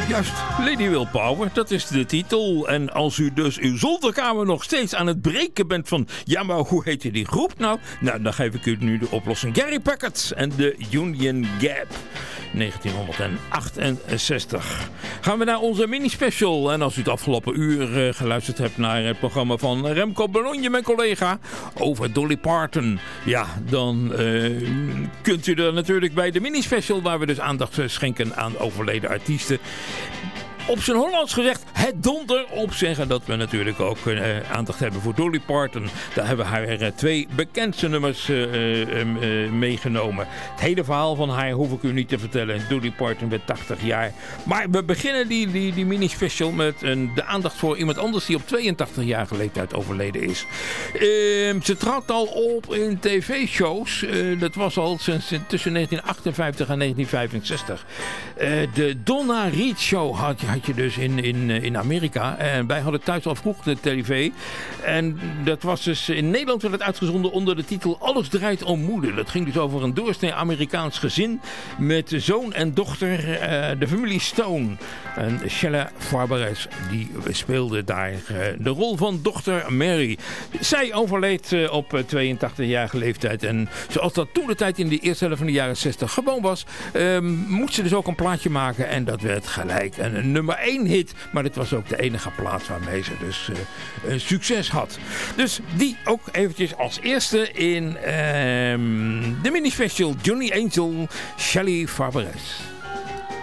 Juist, Lady Willpower, dat is de titel. En als u dus uw zolderkamer nog steeds aan het breken bent van... ja, maar hoe heet die groep nou? Nou, dan geef ik u nu de oplossing. Gary Packard en de Union Gap. 1968. Gaan we naar onze mini-special. En als u het afgelopen uur geluisterd hebt naar het programma van Remco Ballonje, mijn collega, over Dolly Parton. Ja, dan kunt u er natuurlijk bij de mini-special, waar we dus aandacht schenken aan overleden artiesten, op zijn Hollands gezegd, het donder op zeggen dat we natuurlijk ook aandacht hebben voor Dolly Parton. Daar hebben we haar twee bekendste nummers meegenomen. Het hele verhaal van haar hoef ik u niet te vertellen. Dolly Parton werd 80 jaar. Maar we beginnen die mini-special met de aandacht voor iemand anders die op 82-jarige leeftijd overleden is. Ze trad al op in tv-shows. Dat was al sinds tussen 1958 en 1965. De Donna Reed Show had je dus in Amerika. En wij hadden thuis al vroeg de tv. En dat was dus in Nederland werd het uitgezonden onder de titel Alles draait om moeder. Dat ging dus over een doorsnee Amerikaans gezin met zoon en dochter, de familie Stone. En Shella Farberes, die speelde daar de rol van dochter Mary. Zij overleed op 82-jarige leeftijd. En zoals dat toen de tijd in de eerste helft van de jaren 60 gewoon was, moest ze dus ook een plaatje maken. En dat werd gelijk een nummer 1 hit. Maar dit was ook de enige plaats waarmee ze dus succes had. Dus die ook eventjes als eerste in de mini-special Johnny Angel, Shelley Farberes.